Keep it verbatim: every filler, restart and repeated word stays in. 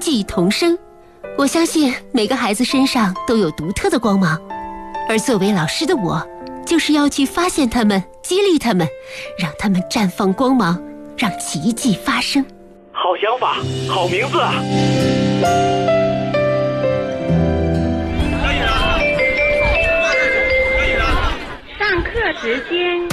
迹同生。我相信每个孩子身上都有独特的光芒，而作为老师的我，就是要去发现他们，激励他们，让他们绽放光芒，让奇迹发生。 好想法，好名字啊！ 可以了，可以了。上课时间。